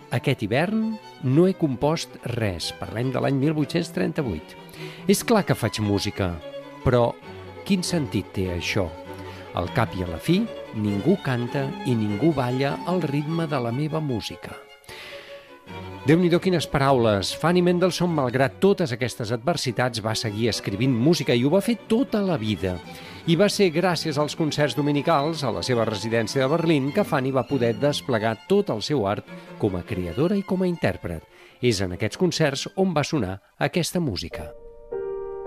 Aquest hivern no he compost res. Parlem de l'any 1838. És clar que faig música, però quin sentit té això? Al cap i a la fi, ningú canta i ningú balla al ritme de la meva música. Déu-n'hi-do quines paraules. Fanny Mendelssohn, malgrat totes aquestes adversitats, va seguir escrivint música i ho va fer tota la vida. I va ser gràcies als concerts dominicals a la seva residència de Berlín que Fanny va poder desplegar tot el seu art com a creadora i com a intèrpret. És en aquests concerts on va sonar aquesta música.